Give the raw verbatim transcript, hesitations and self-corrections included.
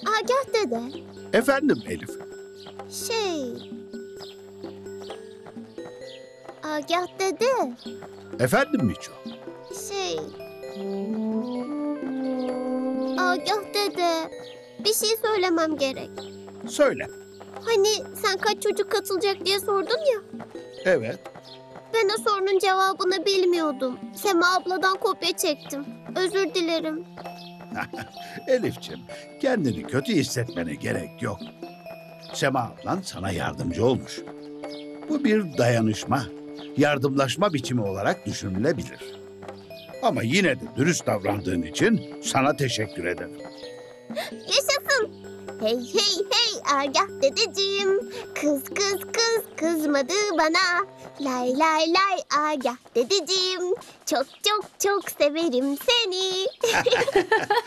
Agah dede, Efendim Elif. şey... Agah dede, Efendim Miço. şey... Agah dede, bir şey söylemem gerek. Söyle. Hani sen kaç çocuk katılacak diye sordun ya. Evet. Ben o sorunun cevabını bilmiyordum. Sema abladan kopya çektim. Özür dilerim. Elifciğim, kendini kötü hissetmene gerek yok. Sema ablan sana yardımcı olmuş. Bu bir dayanışma, yardımlaşma biçimi olarak düşünülebilir. Ama yine de dürüst davrandığın için sana teşekkür ederim. Yaşasın. Hey hey hey Agah dedeciğim. Kız kız kız kızmadı bana. Lay lay lay Agah dedeciğim. Çok çok çok severim seni.